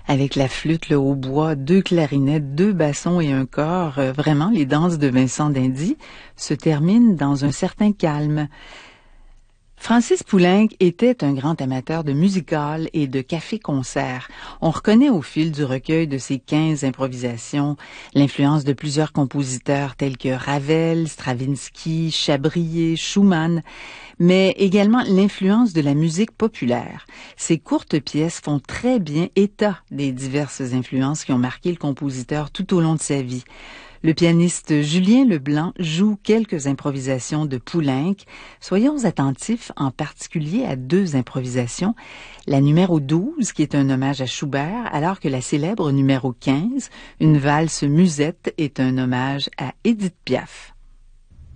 avec la flûte, le hautbois, 2 clarinettes, 2 bassons et un cor. Vraiment, les danses de Vincent d'Indy se terminent dans un certain calme. Francis Poulenc était un grand amateur de music-hall et de café-concert. On reconnaît au fil du recueil de ses 15 improvisations l'influence de plusieurs compositeurs tels que Ravel, Stravinsky, Chabrier, Schumann, mais également l'influence de la musique populaire. Ces courtes pièces font très bien état des diverses influences qui ont marqué le compositeur tout au long de sa vie. Le pianiste Julien Leblanc joue quelques improvisations de Poulenc. Soyons attentifs en particulier à 2 improvisations. La numéro 12, qui est un hommage à Schubert, alors que la célèbre numéro 15, une valse musette, est un hommage à Édith Piaf.